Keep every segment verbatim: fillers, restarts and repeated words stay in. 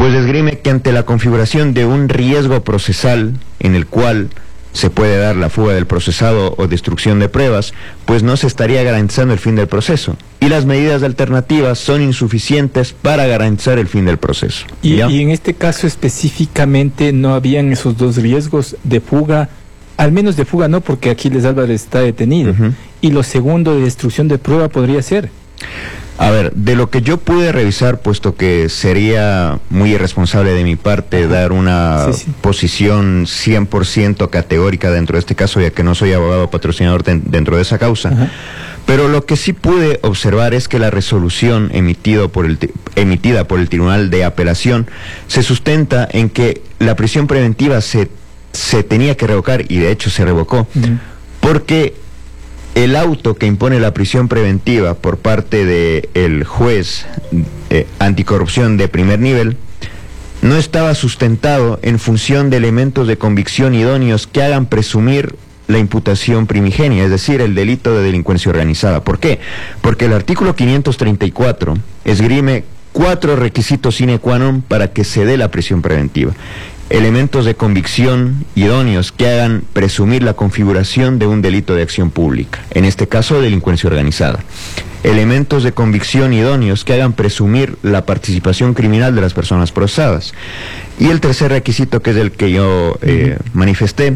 pues esgrime que ante la configuración de un riesgo procesal en el cual se puede dar la fuga del procesado o destrucción de pruebas, pues no se estaría garantizando el fin del proceso. Y las medidas alternativas son insuficientes para garantizar el fin del proceso. Y, y en este caso específicamente no habían esos dos riesgos de fuga, al menos de fuga no, porque Aquiles Álvarez está detenido. Uh-huh. Y lo segundo, de destrucción de prueba, podría ser. A ver, de lo que yo pude revisar, puesto que sería muy irresponsable de mi parte uh-huh. dar una sí, sí. posición cien por ciento categórica dentro de este caso, ya que no soy abogado patrocinador de, dentro de esa causa, uh-huh. pero lo que sí pude observar es que la resolución emitido por el, emitida por el Tribunal de Apelación se sustenta en que la prisión preventiva se, se tenía que revocar, y de hecho se revocó, uh-huh. porque el auto que impone la prisión preventiva por parte del juez eh, anticorrupción de primer nivel no estaba sustentado en función de elementos de convicción idóneos que hagan presumir la imputación primigenia, es decir, el delito de delincuencia organizada. ¿Por qué? Porque el artículo quinientos treinta y cuatro esgrime cuatro requisitos sine qua non para que se dé la prisión preventiva. Elementos de convicción idóneos que hagan presumir la configuración de un delito de acción pública, en este caso delincuencia organizada. Elementos de convicción idóneos que hagan presumir la participación criminal de las personas procesadas. Y el tercer requisito, que es el que yo eh, uh-huh. manifesté,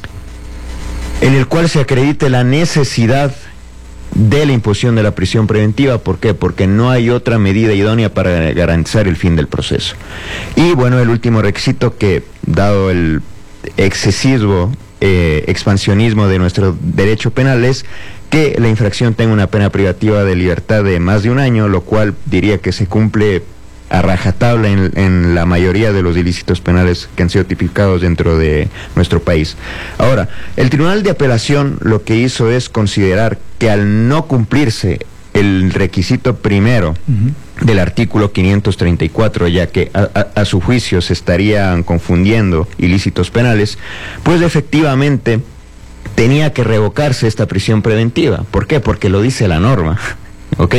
en el cual se acredite la necesidad de la imposición de la prisión preventiva. ¿Por qué? Porque no hay otra medida idónea para garantizar el fin del proceso. Y bueno, el último requisito, que dado el excesivo eh, expansionismo de nuestro derecho penal, es que la infracción tenga una pena privativa de libertad de más de un año, lo cual diría que se cumple a rajatabla en, en la mayoría de los ilícitos penales que han sido tipificados dentro de nuestro país. Ahora, el Tribunal de Apelación lo que hizo es considerar que al no cumplirse el requisito primero uh-huh. del artículo quinientos treinta y cuatro, ya que a, a, a su juicio se estarían confundiendo ilícitos penales, pues efectivamente tenía que revocarse esta prisión preventiva. ¿Por qué? Porque lo dice la norma, ¿ok?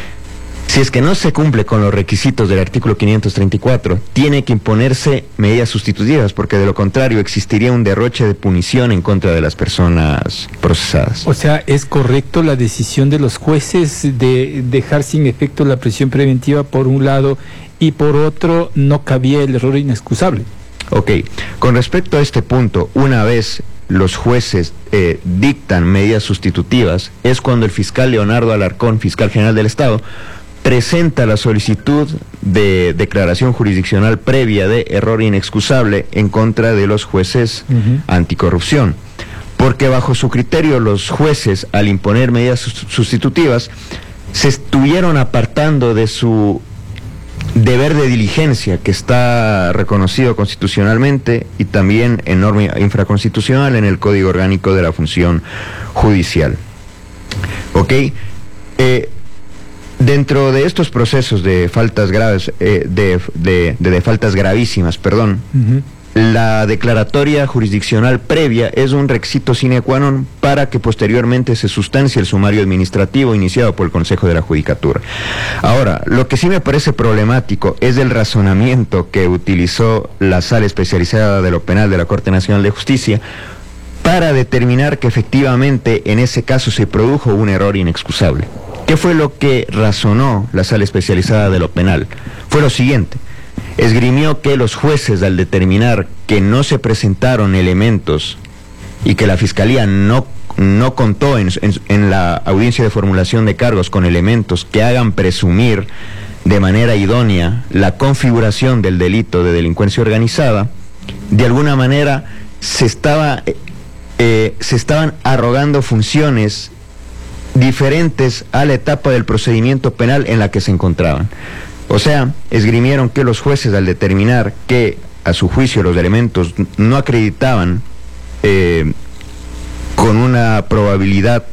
Si es que no se cumple con los requisitos del artículo quinientos treinta y cuatro, tiene que imponerse medidas sustitutivas, porque de lo contrario existiría un derroche de punición en contra de las personas procesadas. O sea, ¿es correcto la decisión de los jueces de dejar sin efecto la prisión preventiva por un lado, y por otro no cabía el error inexcusable? Ok, con respecto a este punto, una vez los jueces eh, dictan medidas sustitutivas, es cuando el fiscal Leonardo Alarcón, fiscal general del Estado, presenta la solicitud de declaración jurisdiccional previa de error inexcusable en contra de los jueces uh-huh. anticorrupción, porque bajo su criterio los jueces, al imponer medidas sustitutivas, se estuvieron apartando de su deber de diligencia, que está reconocido constitucionalmente y también en norma infraconstitucional en el Código Orgánico de la Función Judicial. ¿Ok? Eh, Dentro de estos procesos de faltas graves, eh, de, de, de, de faltas gravísimas, perdón, uh-huh. la declaratoria jurisdiccional previa es un requisito sine qua non para que posteriormente se sustancie el sumario administrativo iniciado por el Consejo de la Judicatura. Ahora, lo que sí me parece problemático es el razonamiento que utilizó la Sala Especializada de lo Penal de la Corte Nacional de Justicia para determinar que efectivamente en ese caso se produjo un error inexcusable. ¿Qué fue lo que razonó la Sala Especializada de lo Penal? Fue lo siguiente: esgrimió que los jueces, al determinar que no se presentaron elementos y que la Fiscalía no, no contó en, en, en la audiencia de formulación de cargos con elementos que hagan presumir de manera idónea la configuración del delito de delincuencia organizada, de alguna manera se, estaba, eh, se estaban arrogando funciones diferentes a la etapa del procedimiento penal en la que se encontraban. O sea, esgrimieron que los jueces, al determinar que a su juicio los elementos no acreditaban eh, con una probabilidad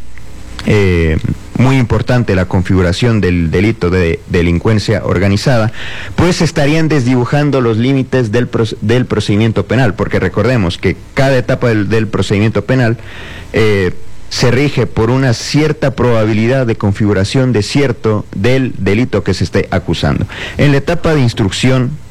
eh, muy importante la configuración del delito de delincuencia organizada, pues estarían desdibujando los límites del, del procedimiento penal, porque recordemos que cada etapa del, del procedimiento penal eh, se rige por una cierta probabilidad de configuración de cierto del delito que se esté acusando. En la etapa de instrucción